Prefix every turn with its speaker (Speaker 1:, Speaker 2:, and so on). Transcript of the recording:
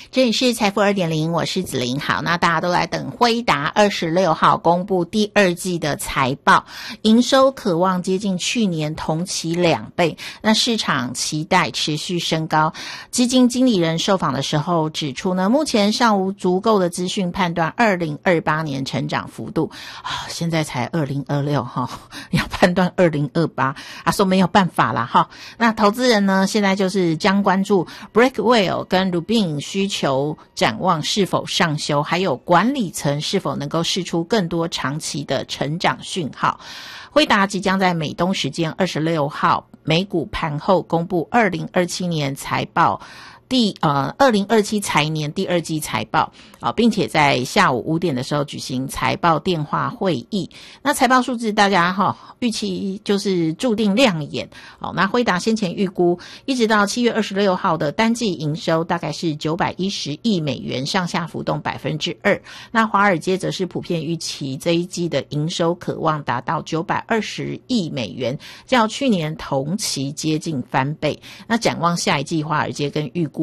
Speaker 1: 这里是财富 2.0， 我是子琳。好，那大家都来等辉达26号公布第二季的财报，营收可望接近去年同期2倍，那市场期待持续升高。基金经理人受访的时候指出呢，目前尚无足够的资讯判断2028年成长幅度现在才2026要判断2028说没有办法啦那投资人呢现在就是将关注 Blackwell 跟 Rubin 需求展望是否上修，还有管理层是否能够释出更多长期的成长讯号。辉达即将在美东时间26号美股盘后公布2027年财报2027财年第二季财报并且在下午5点的时候举行财报电话会议。那财报数字大家预期就是注定亮眼那辉达先前预估一直到7月26号的单季营收大概是910亿美元，上下浮动 2%。 那华尔街则是普遍预期这一季的营收可望达到920亿美元，较去年同期接近翻倍。那展望下一季，华尔街跟预估